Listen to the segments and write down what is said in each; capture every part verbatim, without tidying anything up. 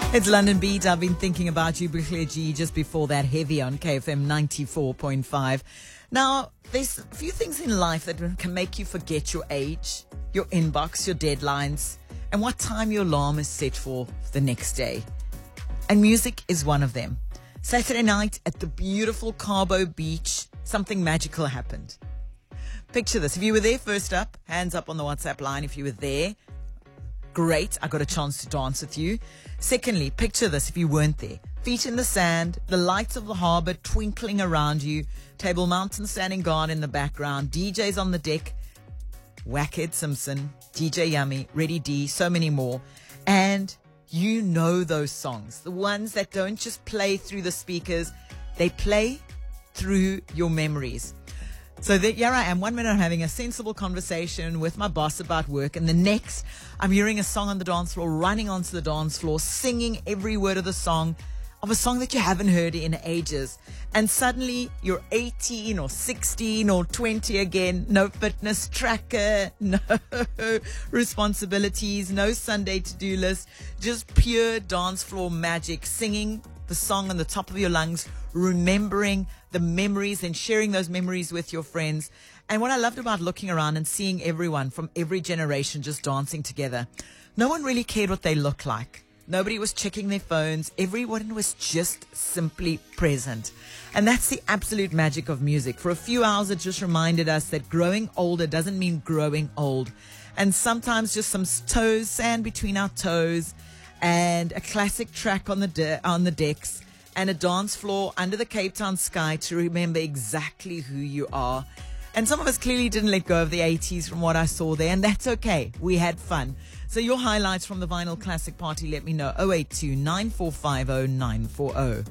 It's London Beat. I've been thinking about you, Buhle G, just before that, heavy on K F M ninety-four point five. Now, there's a few things in life that can make you forget your age, your inbox, your deadlines, and what time your alarm is set for the next day. And music is one of them. Saturday night at the beautiful Cabo Beach, something magical happened. Picture this. If you were there first up, hands up on the WhatsApp line if you were there. Great, I got a chance to dance with you. Secondly, picture this if you weren't there. Feet in the sand, the lights of the harbour twinkling around you, Table Mountain standing guard in the background, D Js on the deck, Wackhead Simpson, D J Yummy, Reddy D, so many more. And you know those songs, the ones that don't just play through the speakers, they play through your memories. So that, here I am, one minute I'm having a sensible conversation with my boss about work, and the next I'm hearing a song on the dance floor, running onto the dance floor, singing every word of the song, of a song that you haven't heard in ages. And suddenly you're eighteen or sixteen or twenty again, no fitness tracker, no responsibilities, no Sunday to-do list, just pure dance floor magic, singing the song on the top of your lungs, remembering the memories and sharing those memories with your friends. And what I loved about looking around and seeing everyone from every generation just dancing together, no one really cared what they looked like. Nobody was checking their phones. Everyone was just simply present. And that's the absolute magic of music. For a few hours, it just reminded us that growing older doesn't mean growing old. And sometimes just some toes, sand between our toes, and a classic track on the de- on the decks, and a dance floor under the Cape Town sky to remember exactly who you are. And some of us clearly didn't let go of the eighties from what I saw there, and that's okay. We had fun. So your highlights from the Vinyl Classic Party, let me know. oh eight two, nine four five oh, nine four oh.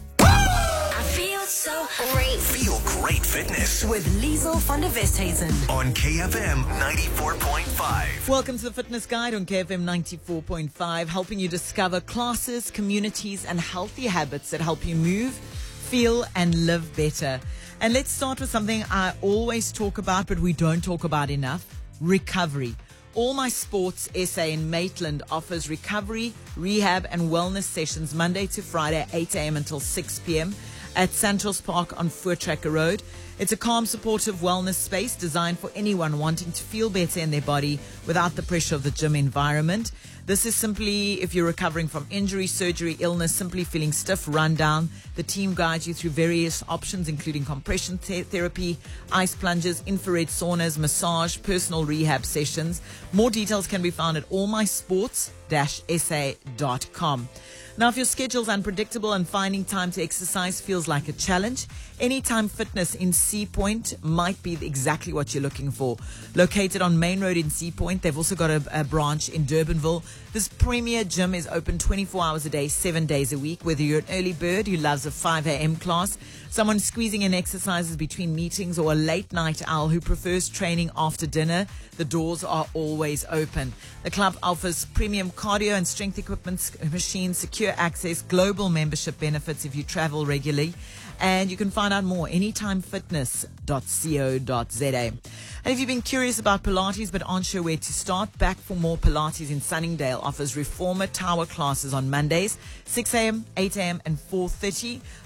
I feel so great. Feel great fitness With Liesel van der Westhuizen. on K F M ninety-four point five. Welcome to the Fitness Guide on K F M ninety-four point five, helping you discover classes, communities, and healthy habits that help you move, feel, and live better. And let's start with something I always talk about, but we don't talk about enough: recovery. All My Sports S A in Maitland offers recovery, rehab, and wellness sessions Monday to Friday, eight a.m. until six p.m. at Santos Park on Voortrekker Road. It's a calm, supportive wellness space designed for anyone wanting to feel better in their body without the pressure of the gym environment. This is simply if you're recovering from injury, surgery, illness, simply feeling stiff, run down. The team guides you through various options, including compression th- therapy, ice plunges, infrared saunas, massage, personal rehab sessions. More details can be found at all my sports dash s a dot com. Now, if your schedule's unpredictable and finding time to exercise feels like a challenge, Anytime Fitness in Sea Point might be exactly what you're looking for. Located on Main Road in Sea Point, they've also got a, a branch in Durbanville. This premier gym is open twenty-four hours a day, seven days a week. Whether you're an early bird who loves a five a.m. class, someone squeezing in exercises between meetings, or a late night owl who prefers training after dinner, the doors are always open. The club offers premium cardio and strength equipment machines, secure access, global membership benefits if you travel regularly. And you can find out more anytime fitness dot co dot z a. And if you've been curious about Pilates but aren't sure where to start, Back for More Pilates in Sunningdale offers Reformer Tower classes on Mondays, six a.m., eight a.m. and four thirty.